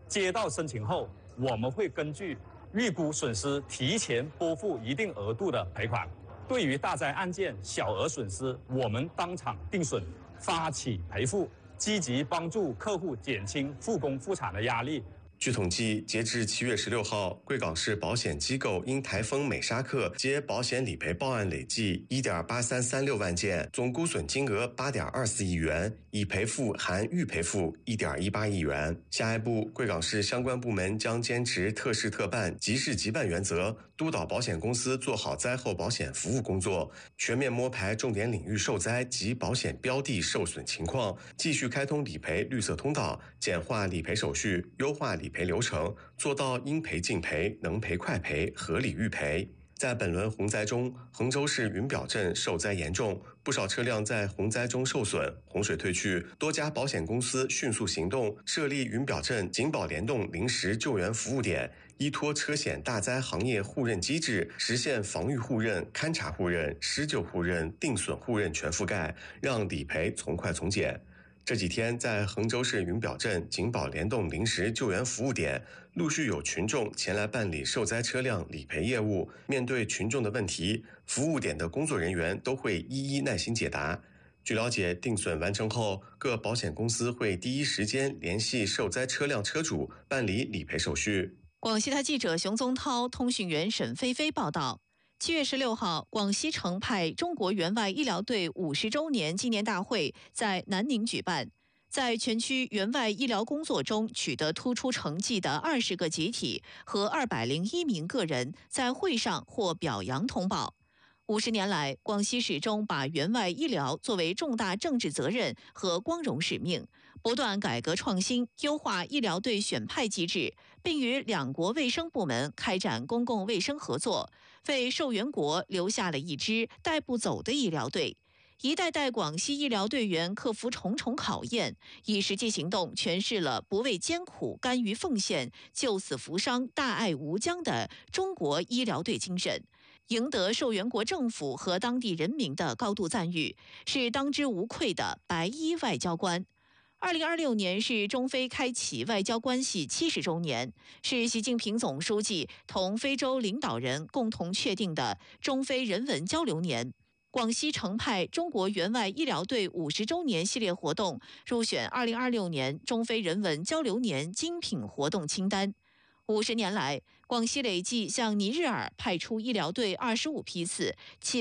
接到申请后，我们会根据预估损失提前拨付一定额度的赔款。对于大灾案件小额损失，我们当场定损，发起赔付，积极帮助客户减轻复工复产的压力。 据统计，截至7月16号，贵港市保险机构因台风美沙克接保险理赔报案累计 1.8336 万件，总估损金额 8.24 亿元，已赔付含预赔付 1.18 亿元。下一步，贵港市相关部门将坚持特事特办、即事即办原则，督导保险公司做好灾后保险服务工作，全面摸排重点领域受灾及保险标的受损情况，继续开通理赔绿色通道，简化理赔手续，优化理赔流程，做到应赔尽赔、能赔快赔、合理预赔。在本轮洪灾中，衡州市云表镇受灾严重，不少车辆在洪灾中受损。洪水退去，多家保险公司迅速行动，设立云表镇警保联动临时救援服务点，依托车险大灾行业互认机制，实现防御互认、勘查互认、施救互认、定损互认全覆盖，让理赔从快从简。这几天，在衡州市云表镇警保联动临时救援服务点，陆续有群众前来办理受灾车辆理赔业务。面对群众的问题，服务点的工作人员都会一一耐心解答。据了解，定损完成后，各保险公司会第一时间联系受灾车辆车主办理理赔手续。 广西台记者熊宗涛、通讯员沈飞飞报道。7月16号，广西成派中国援外医疗队50周年纪念大会在南宁举办。在全区援外医疗工作中取得突出成绩的20个集体和201名个人在会上获表扬通报。50年来，广西始终把援外医疗作为重大政治责任和光荣使命，不断改革创新，优化医疗队选派机制，并与两国卫生部门开展公共卫生合作，为受援国留下了一支带不走的医疗队。一代代广西医疗队员克服重重考验，以实际行动诠释了不畏艰苦、甘于奉献、救死扶伤、大爱无疆的中国医疗队精神，赢得受援国政府和当地人民的高度赞誉，是当之无愧的白衣外交官。2026年是中非开启外交关系70周年，是习近平总书记同非洲领导人共同确定的中非人文交流年。广西成派中国援外医疗队50周年系列活动入选2026年中非人文交流年精品活动清单。50年来，广西累计向尼日尔派出医疗队25批次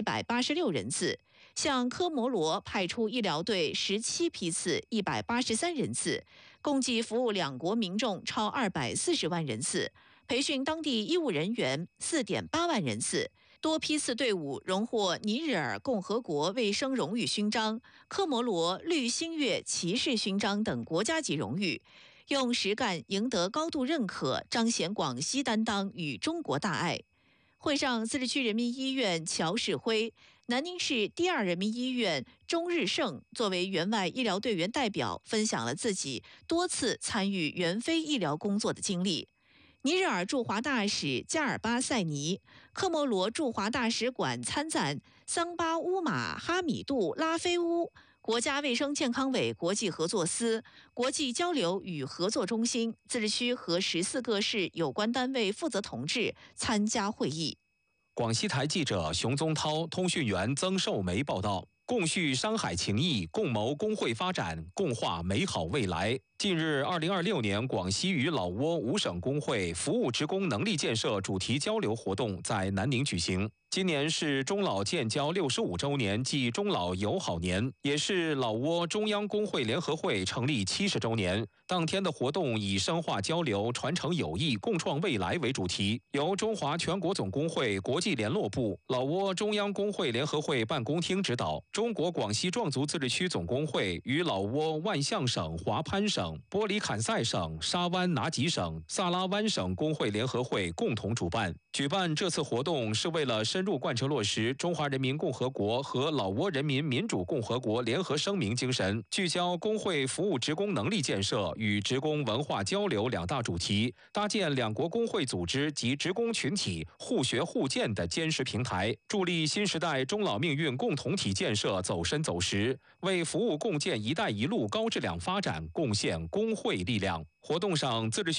，786人次；向科摩罗派出医疗队17批次，183人次，共计服务两国民众超240万人次，培训当地医务人员4.8万人次。多批次队伍荣获尼日尔共和国卫生荣誉勋章、科摩罗绿星月骑士勋章等国家级荣誉，用实干赢得高度认可，彰显广西担当与中国大爱。会上，自治区人民医院乔世辉、南宁市第2人民医院钟日胜作为援外医疗队员代表，分享了自己多次参与援非医疗工作的经历。尼日尔驻华大使加尔巴塞尼、科摩罗驻华大使馆参赞桑巴乌马哈米杜拉菲乌、国家卫生健康委国际合作司、国际交流与合作中心、自治区和14个市有关单位负责同志参加会议。 广西台记者熊宗涛、通讯员曾寿梅报道。共叙山海情谊，共谋工会发展，共话美好未来。近日，2026年广西与老挝5省工会服务职工能力建设主题交流活动在南宁举行。今年是中老建交65周年暨中老友好年，也是老挝中央工会联合会成立70周年。当天的活动以深化交流、传承友谊、共创未来为主题，由中华全国总工会国际联络部、老挝中央工会联合会办公厅指导，中国广西壮族自治区总工会与老挝万象省、华潘省、波里坎塞省、沙湾拿吉省、萨拉湾省工会联合会共同主办。举办这次活动是为了深入贯彻落实中华人民共和国和老挝人民民主共和国联合声明精神，聚焦工会服务职工能力建设与职工文化交流两大主题，搭建两国工会组织及职工群体互学互鉴的坚实平台，助力新时代中老命运共同体建设走深走实，为服务共建“一带一路”高质量发展贡献工会力量。活动上，自治